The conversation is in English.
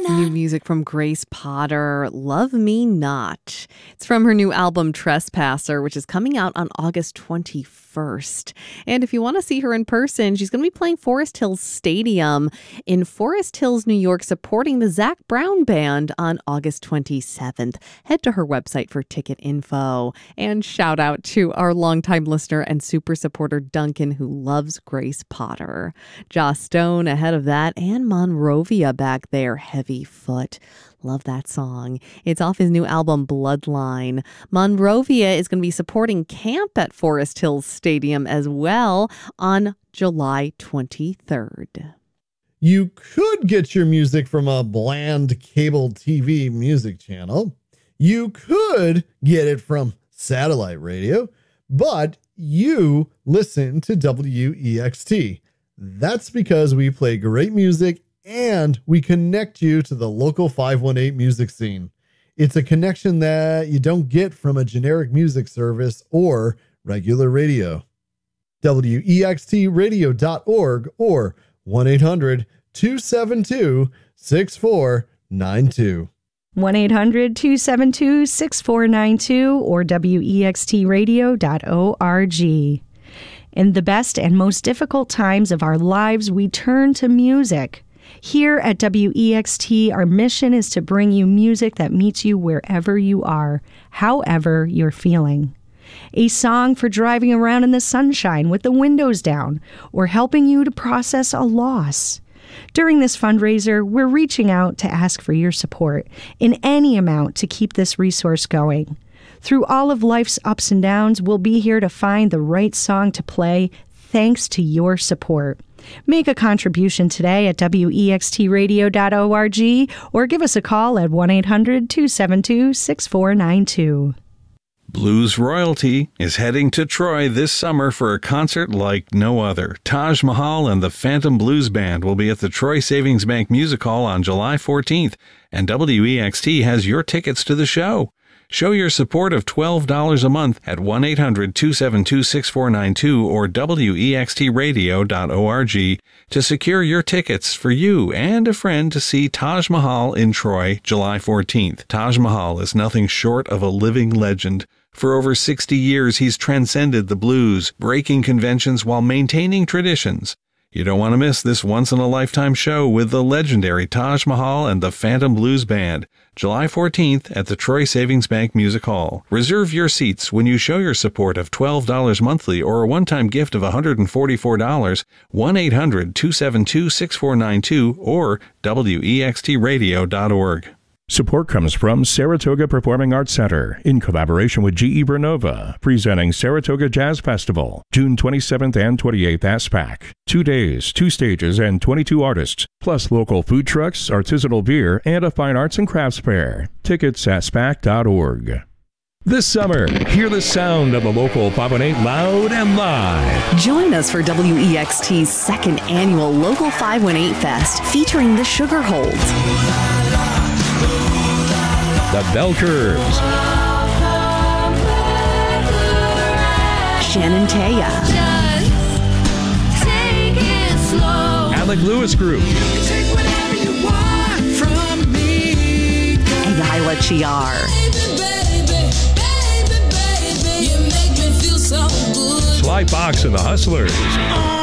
New music from Grace Potter, Love Me Not. It's from her new album Trespasser, which is coming out on August 21st. And if you want to see her in person, she's going to be playing Forest Hills Stadium in Forest Hills, New York, supporting the Zac Brown Band on August 27th. Head to her website for ticket info. And shout out to our longtime listener and super supporter Duncan, who loves Grace Potter. Joss Stone ahead of that, and Monrovia back there, Heavy Foot. Love that song. It's off his new album, Bloodline. Monrovia is going to be supporting camp at Forest Hills Stadium as well on July 23rd. You could get your music from a bland cable TV music channel. You could get it from satellite radio, but you listen to WEXT. That's because we play great music and we connect you to the local 518 music scene. It's a connection that you don't get from a generic music service or regular radio. WEXTradio.org or 1-800-272-6492. 1-800-272-6492 or WEXTradio.org. In the best and most difficult times of our lives, we turn to music. Here at WEXT, our mission is to bring you music that meets you wherever you are, however you're feeling. A song for driving around in the sunshine with the windows down, or helping you to process a loss. During this fundraiser, we're reaching out to ask for your support in any amount to keep this resource going. Through all of life's ups and downs, we'll be here to find the right song to play thanks to your support. Make a contribution today at WEXTradio.org or give us a call at 1-800-272-6492. Blues Royalty is heading to Troy this summer for a concert like no other. Taj Mahal and the Phantom Blues Band will be at the Troy Savings Bank Music Hall on July 14th, and WEXT has your tickets to the show. Show your support of $12 a month at 1-800-272-6492 or WEXTradio.org to secure your tickets for you and a friend to see Taj Mahal in Troy, July 14th. Taj Mahal is nothing short of a living legend. For over 60 years, he's transcended the blues, breaking conventions while maintaining traditions. You don't want to miss this once-in-a-lifetime show with the legendary Taj Mahal and the Phantom Blues Band, July 14th at the Troy Savings Bank Music Hall. Reserve your seats when you show your support of $12 monthly or a one-time gift of $144, 1-800-272-6492 or WEXTradio.org. Support comes from Saratoga Performing Arts Center in collaboration with GE Vernova, presenting Saratoga Jazz Festival, June 27th and 28th at SPAC. 2 days, 2 stages, and 22 artists, plus local food trucks, artisanal beer, and a fine arts and crafts fair. Tickets at SPAC.org. This summer, hear the sound of the local 518 loud and live. Join us for WEXT's second annual Local 518 Fest featuring the Sugar Holds, The Bell Curves, Shannon Taya, Alec Lewis Group, and Isla Chiar. Sly Fox and the Hustlers.